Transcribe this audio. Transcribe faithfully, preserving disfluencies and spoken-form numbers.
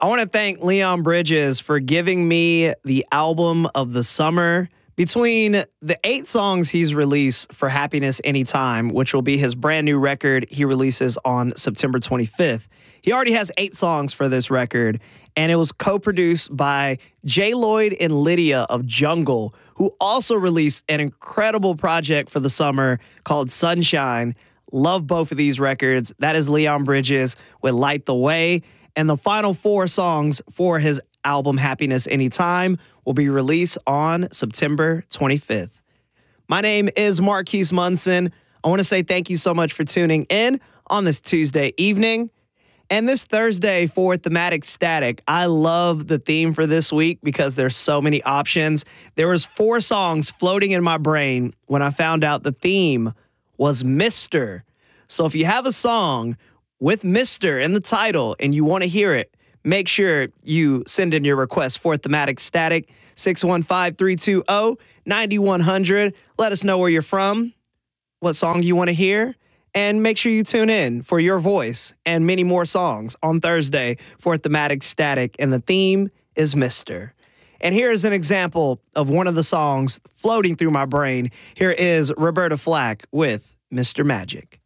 I want to thank Leon Bridges for giving me the album of the summer. Between the eight songs he's released for Happiness Anytime, which will be his brand new record he releases on September twenty-fifth, he already has eight songs for this record, and it was co-produced by J. Lloyd and Lydia of Jungle, who also released an incredible project for the summer called Sunshine. Love both of these records. That is Leon Bridges with Light the Way, and the final four songs for his album Happiness Anytime will be released on September twenty-fifth. My name is Marquise Munson. I want to say thank you so much for tuning in on this Tuesday evening. And this Thursday for Thematic Static, I love the theme for this week because there's so many options. There was four songs floating in my brain when I found out the theme was Mister. So if you have a song with Mister in the title and you want to hear it, make sure you send in your request for Thematic Static, six one five, three two zero, nine one zero zero. Let us know where you're from, what song you want to hear, and make sure you tune in for your voice and many more songs on Thursday for Thematic Static, and the theme is Mister. And here is an example of one of the songs floating through my brain. Here is Roberta Flack with Mister Magic.